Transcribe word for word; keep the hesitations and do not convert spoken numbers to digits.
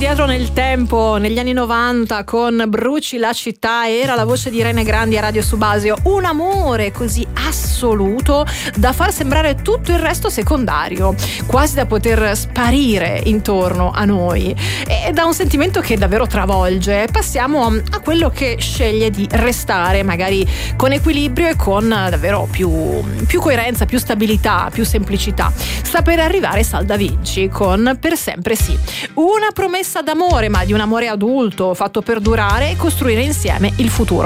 indietro nel tempo, negli anni novanta, con Bruci la città, era la voce di Irene Grandi a Radio Subasio. Un amore così assoluto da far sembrare tutto il resto secondario, quasi da poter sparire intorno a noi, e da un sentimento che davvero travolge passiamo a quello che sceglie di restare, magari con equilibrio e con davvero più, più coerenza, più stabilità, più semplicità. Sta per arrivare Salda Vinci con Per sempre sì, una promessa d'amore, ma di un amore adulto fatto per durare e costruire insieme il futuro.